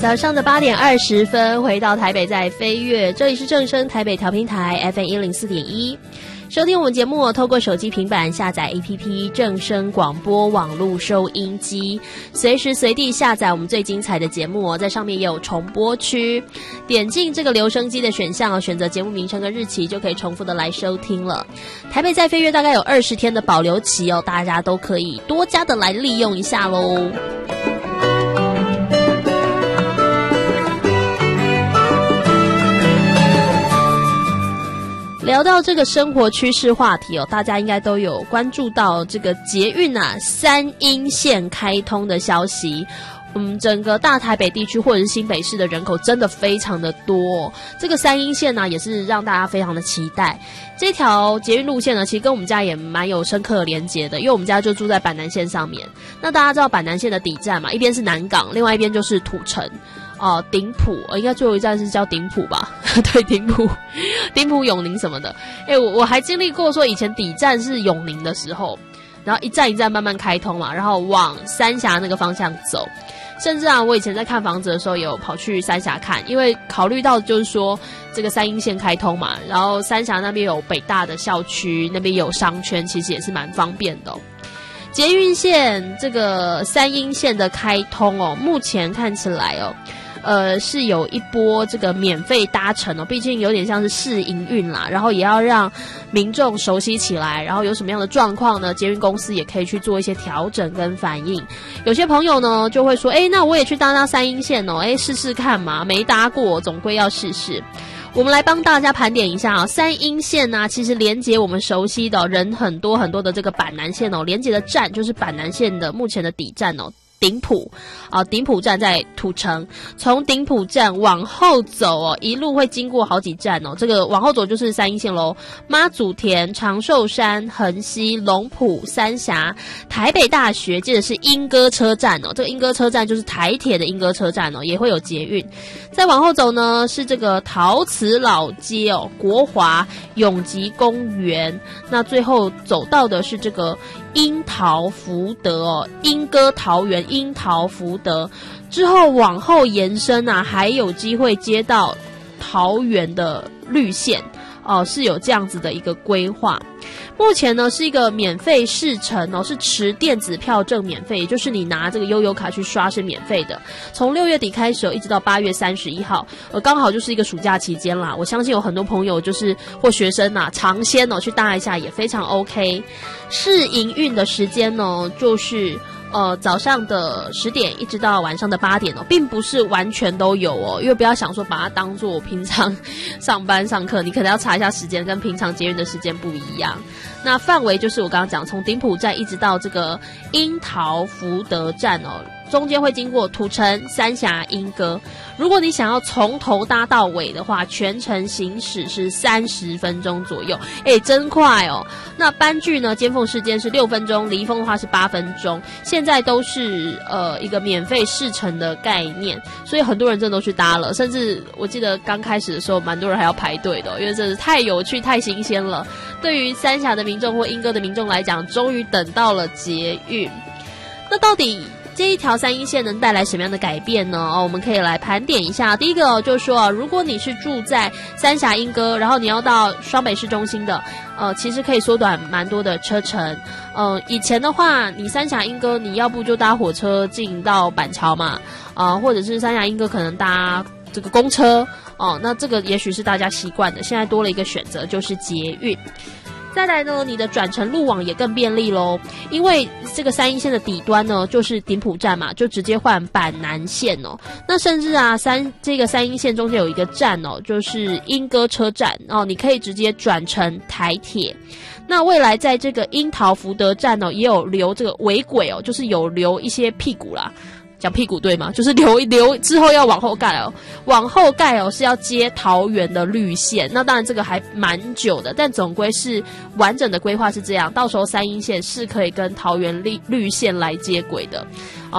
早上的8点20分，回到台北在飞跃，这里是正声台北调频台 FM104.1。收听我们节目，透过手机平板下载 APP 正声广播网络收音机，随时随地下载我们最精彩的节目在上面也有重播区，点进这个留声机的选项选择节目名称跟日期，就可以重复的来收听了。台北在飞跃大概有20天的保留期大家都可以多加的来利用一下咯。聊到这个生活趋势话题大家应该都有关注到这个捷运3鶯线开通的消息。整个大台北地区或者是新北市的人口真的非常的多这个3鶯线也是让大家非常的期待。这条捷运路线其实跟我们家也蛮有深刻的连结的，因为我们家就住在板南线上面。那大家知道板南线的底站嘛，一边是南港，另外一边就是土城。顶埔应该最后一站是叫顶埔吧对，顶埔永宁什么的。我还经历过说以前底站是永宁的时候，然后一站一站慢慢开通嘛，然后往三峡那个方向走。甚至我以前在看房子的时候有跑去三峡看，因为考虑到就是说这个3鶯线开通嘛，然后三峡那边有北大的校区，那边有商圈，其实也是蛮方便的捷运线这个3鶯线的开通目前看起来是有一波这个免费搭乘毕竟有点像是试营运啦，然后也要让民众熟悉起来，然后有什么样的状况呢，捷运公司也可以去做一些调整跟反应。有些朋友呢就会说那我也去搭3鶯线试试看嘛，没搭过总归要试试。我们来帮大家盘点一下3鶯线其实连接我们熟悉的人很多很多的这个板南线连接的站就是板南线的目前的底站顶埔顶埔站在土城，从顶埔站往后走一路会经过好几站这个往后走就是3鶯线咯，妈祖田、长寿山、横溪、龙埔、三峡、台北大学，接着是莺歌车站这个莺歌车站就是台铁的莺歌车站也会有捷运。再往后走呢是这个陶瓷老街国华、永吉公园，那最后走到的是这个樱桃福德莺歌桃园樱桃福德，之后往后延伸还有机会接到桃园的绿线是有这样子的一个规划。目前呢是一个免费试乘是持电子票证免费，也就是你拿这个悠游卡去刷是免费的。从6月底开始一直到8月31号，刚好就是一个暑假期间啦。我相信有很多朋友就是或学生尝鲜去搭一下也非常 OK。试营运的时间呢就是早上的10点一直到晚上的8点并不是完全都有因为不要想说把它当作平常上班上课，你可能要查一下时间，跟平常捷运的时间不一样。那范围就是我刚刚讲从顶埔站一直到这个樱桃福德站中间会经过土城、三峡、莺歌。如果你想要从头搭到尾的话，全程行驶是30分钟左右，真快那班距呢，尖凤时间是6分钟，离峰的话是8分钟。现在都是一个免费试乘的概念，所以很多人真的都去搭了，甚至我记得刚开始的时候蛮多人还要排队的因为真是太有趣太新鲜了。对于三峡的民众或莺歌的民众来讲，终于等到了捷运。那到底这一条3鶯线能带来什么样的改变呢？我们可以来盘点一下。第一个就是说如果你是住在三峡莺歌，然后你要到双北市中心的其实可以缩短蛮多的车程。以前的话你三峡莺歌你要不就搭火车进到板桥嘛，或者是三峡莺歌可能搭这个公车那这个也许是大家习惯的，现在多了一个选择就是捷运。再来呢，你的转乘路网也更便利咯，因为这个3鶯线的底端呢就是顶埔站嘛，就直接换板南线那甚至这个3鶯线中间有一个站就是莺歌车站你可以直接转乘台铁。那未来在这个樱桃福德站也有留这个尾轨就是有留一些屁股啦。讲屁股对吗？就是留之后要往后盖往后盖是要接桃园的绿线。那当然这个还蛮久的，但总归是完整的规划是这样，到时候3鶯线是可以跟桃园绿线来接轨的